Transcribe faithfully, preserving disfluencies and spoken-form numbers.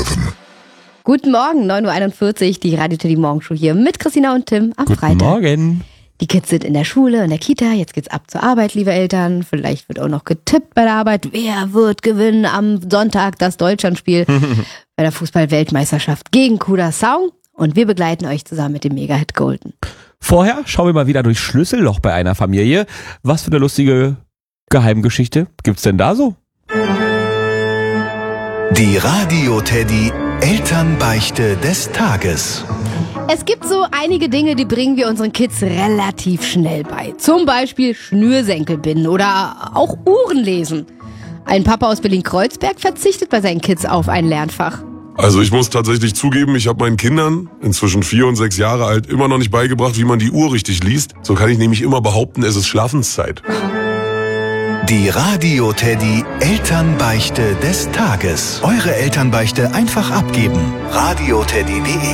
seven. Guten Morgen, neun Uhr einundvierzig, die Radio Teddy Morgenshow hier mit Christina und Tim am Guten Freitag. Morgen. Die Kids sind in der Schule, in der Kita, jetzt geht's ab zur Arbeit, liebe Eltern. Vielleicht wird auch noch getippt bei der Arbeit. Wer wird gewinnen am Sonntag das Deutschlandspiel bei der Fußball-Weltmeisterschaft gegen Curaçao? Und wir begleiten euch zusammen mit dem Mega-Hit Golden. Vorher schauen wir mal wieder durchs Schlüsselloch bei einer Familie. Was für eine lustige Geheimgeschichte gibt's denn da so? Die Radio Teddy Elternbeichte des Tages. Es gibt so einige Dinge, die bringen wir unseren Kids relativ schnell bei. Zum Beispiel Schnürsenkel binden oder auch Uhren lesen. Ein Papa aus Berlin-Kreuzberg verzichtet bei seinen Kids auf ein Lernfach. Also ich muss tatsächlich zugeben, ich habe meinen Kindern, inzwischen vier und sechs Jahre alt, immer noch nicht beigebracht, wie man die Uhr richtig liest. So kann ich nämlich immer behaupten, es ist Schlafenszeit. Die Radio Teddy Elternbeichte des Tages. Eure Elternbeichte einfach abgeben. radio teddy punkt de